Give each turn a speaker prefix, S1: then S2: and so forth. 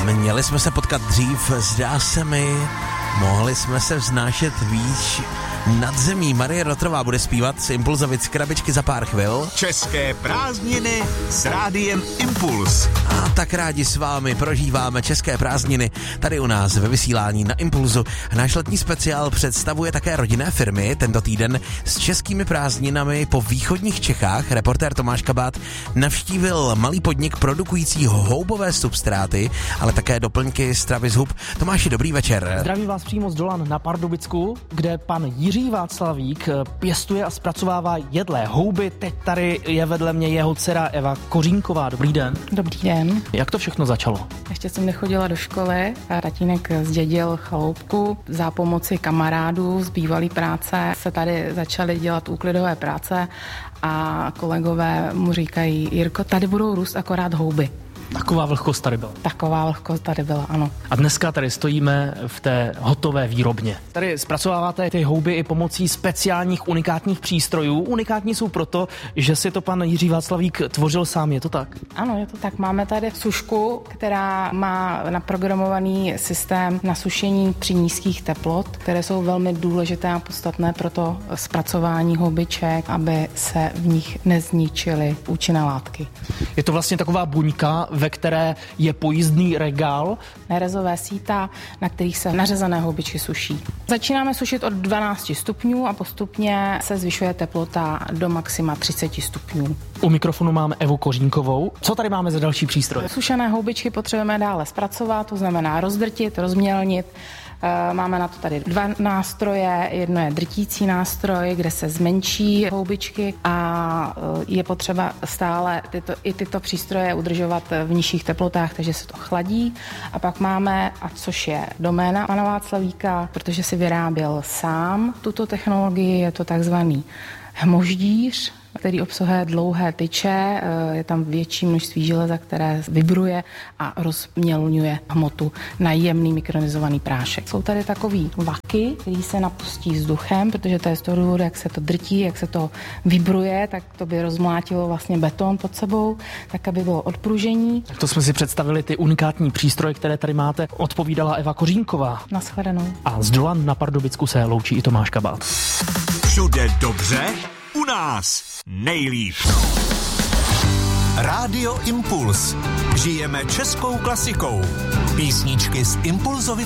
S1: Měli jsme se potkat dřív, zdá se mi, mohli jsme se vznášet výš nad zemí. Marie Rotrová bude zpívat z Impulzovic z Krabičky za pár chvil.
S2: České prázdniny s Rádiem Impuls.
S1: A tak rádi s vámi prožíváme české prázdniny tady u nás ve vysílání na Impulzu. Náš letní speciál představuje také rodinné firmy. Tento týden s českými prázdninami po východních Čechách reportér Tomáš Kabát navštívil malý podnik produkující houbové substráty, ale také doplňky stravy z hub. Tomáši, dobrý večer.
S3: Zdravím vás přímo z Dolan na Pardubicku, kde pan Jiří Václavík pěstuje a zpracovává jedlé houby. Teď tady je vedle mě jeho dcera Eva Kořínková. Dobrý den.
S4: Dobrý den.
S3: Jak to všechno začalo?
S4: Ještě jsem nechodila do školy a tatínek zdědil chaloupku. Za pomoci kamarádů z bývalé práce se tady začaly dělat úklidové práce a kolegové mu říkají: Jirko, tady budou růst akorát houby.
S3: Taková vlhkost tady byla.
S4: Taková vlhkost tady byla, ano.
S3: A dneska tady stojíme v té hotové výrobně. Tady zpracováváte ty houby i pomocí speciálních unikátních přístrojů. Unikátní jsou proto, že si to pan Jiří Václavík tvořil sám, je to tak?
S4: Ano, je to tak. Máme tady sušku, která má naprogramovaný systém na sušení při nízkých teplot, které jsou velmi důležité a podstatné pro to zpracování houbiček, aby se v nich nezničily účinné látky.
S3: Je to vlastně taková buňka, ve které je pojízdný regál.
S4: Nerezové síta, na kterých se nařezané houbičky suší. Začínáme sušit od 12 stupňů a postupně se zvyšuje teplota do maxima 30 stupňů.
S3: U mikrofonu máme Evu Kořínkovou. Co tady máme za další přístroje?
S4: Sušené houbičky potřebujeme dále zpracovat, to znamená rozdrtit, rozmělnit. Máme na to tady dva nástroje. Jedno je drtící nástroj, kde se zmenší houbičky a je potřeba stále tyto přístroje udržovat v nižších teplotách, takže se to chladí. A pak máme, a což je doména pana Václavíka, protože si vyráběl sám tuto technologii, je to takzvaný hmoždíř, který obsahuje dlouhé tyče, je tam větší množství železa, které vibruje a rozmělňuje hmotu na jemný mikronizovaný prášek. Jsou tady takový vaky, který se napustí vzduchem, protože to je z toho důvodu, jak se to drtí, jak se to vibruje, tak to by rozmlátilo vlastně beton pod sebou, tak aby bylo odpružení.
S3: Tak to jsme si představili ty unikátní přístroje, které tady máte. Odpovídala Eva Kořínková.
S4: Nashledanou.
S3: A z Dolan na Pardubicku se loučí i Tomáš Kabát.
S2: Všude dobře, u nás nejlíp. Rádio Impuls. Žijeme českou klasikou. Písničky z Impulzovic